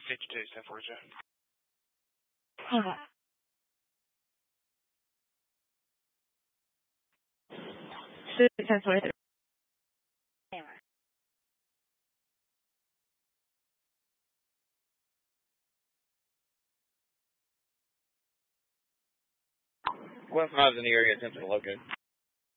52, 1040. Suit 1023. West Miles in the area, attempted to locate.